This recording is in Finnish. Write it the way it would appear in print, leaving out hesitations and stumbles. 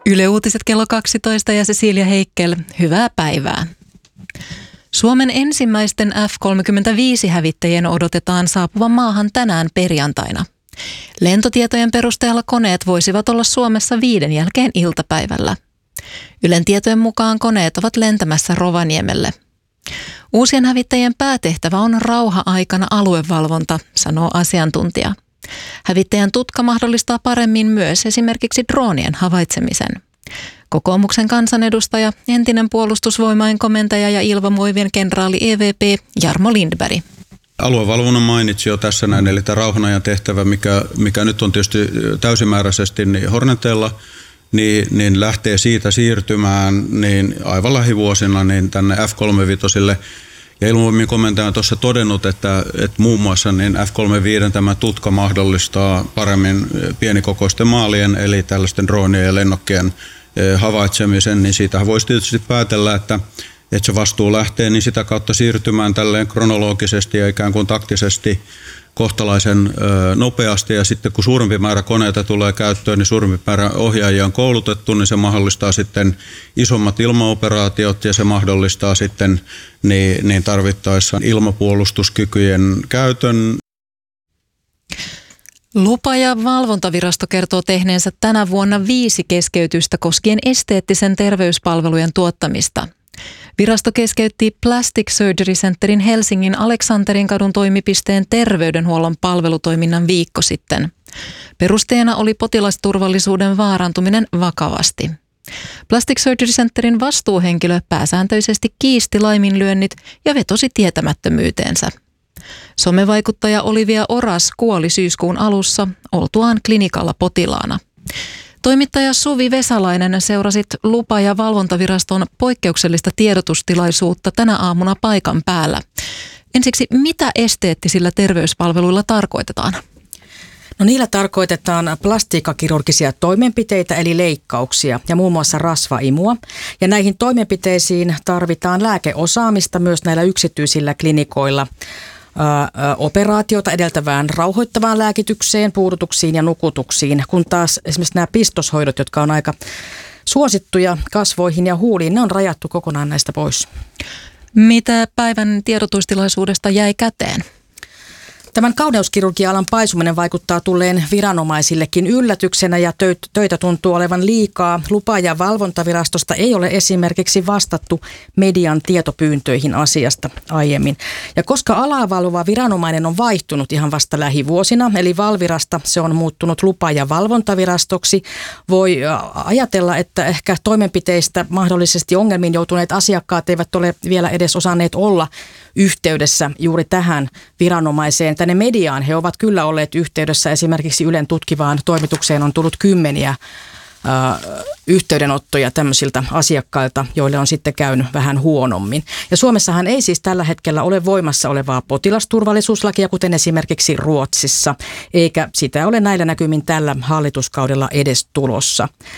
Yle Uutiset kello 12 ja Cecilia Heikkel, hyvää päivää. Suomen ensimmäisten F-35-hävittäjien odotetaan saapuvan maahan tänään perjantaina. Lentotietojen perusteella koneet voisivat olla Suomessa 5 jälkeen iltapäivällä. Ylen tietojen mukaan koneet ovat lentämässä Rovaniemelle. Uusien hävittäjien päätehtävä on rauha-aikana aluevalvonta, sanoo asiantuntija. Hävittäjän tutka mahdollistaa paremmin myös esimerkiksi droonien havaitsemisen. Kokoomuksen kansanedustaja, entinen puolustusvoimain komentaja ja ilmavoimien kenraali EVP Jarmo Lindberg. Aluevalvonnan mainitsi jo tässä näin, eli tämä rauhanajan tehtävä, mikä nyt on tietysti täysimääräisesti niin Horneteilla, niin lähtee siitä siirtymään niin aivan lähivuosina niin tänne F-35. Ja ilmavoimien komentaja on tuossa todennut, että muun muassa niin F-35 tämä tutka mahdollistaa paremmin pienikokoisten maalien, eli tällaisten droonien ja lennokkien havaitsemisen, niin siitä voisi tietysti päätellä, että se vastuu lähtee niin sitä kautta siirtymään tälleen kronologisesti ja ikään kuin taktisesti kohtalaisen nopeasti, ja sitten kun suurempi määrä koneita tulee käyttöön, niin suurempi määrä ohjaajia on koulutettu, niin se mahdollistaa sitten isommat ilmaoperaatiot ja se mahdollistaa sitten niin tarvittaessa ilmapuolustuskykyjen käytön. Lupa- ja valvontavirasto kertoo tehneensä tänä vuonna 5 keskeytystä koskien esteettisen terveyspalvelujen tuottamista. Virasto keskeytti Plastic Surgery Centerin Helsingin Aleksanterin kadun toimipisteen terveydenhuollon palvelutoiminnan viikko sitten. Perusteena oli potilasturvallisuuden vaarantuminen vakavasti. Plastic Surgery Centerin vastuuhenkilö pääsääntöisesti kiisti laiminlyönnit ja vetosi tietämättömyyteensä. Somevaikuttaja Olivia Oras kuoli syyskuun alussa oltuaan klinikalla potilaana. Toimittaja Suvi Vesalainen seurasit lupa- ja valvontaviraston poikkeuksellista tiedotustilaisuutta tänä aamuna paikan päällä. Ensiksi, mitä esteettisillä terveyspalveluilla tarkoitetaan? No niillä tarkoitetaan plastiikkakirurgisia toimenpiteitä eli leikkauksia ja muun muassa rasvaimua. Ja näihin toimenpiteisiin tarvitaan lääkeosaamista myös näillä yksityisillä klinikoilla. Operaatiota edeltävään rauhoittavaan lääkitykseen, puudutuksiin ja nukutuksiin, kun taas esimerkiksi nämä pistoshoidot, jotka on aika suosittuja kasvoihin ja huuliin, ne on rajattu kokonaan näistä pois. Mitä päivän tiedotustilaisuudesta jäi käteen? Tämän kauneuskirurgia-alan paisuminen vaikuttaa tulleen viranomaisillekin yllätyksenä ja töitä tuntuu olevan liikaa. Lupa- ja valvontavirastosta ei ole esimerkiksi vastattu median tietopyyntöihin asiasta aiemmin. Ja koska alaa valvova viranomainen on vaihtunut ihan vasta lähivuosina, eli Valvirasta se on muuttunut lupa- ja valvontavirastoksi, voi ajatella, että ehkä toimenpiteistä mahdollisesti ongelmiin joutuneet asiakkaat eivät ole vielä edes osanneet olla yhteydessä juuri tähän viranomaiseen. Tänne mediaan he ovat kyllä olleet yhteydessä. Esimerkiksi Ylen tutkivaan toimitukseen on tullut 10 yhteydenottoja tämmöisiltä asiakkailta, joille on sitten käynyt vähän huonommin. Ja Suomessahan ei siis tällä hetkellä ole voimassa olevaa potilasturvallisuuslakia, kuten esimerkiksi Ruotsissa, eikä sitä ole näillä näkymin tällä hallituskaudella edes tulossa.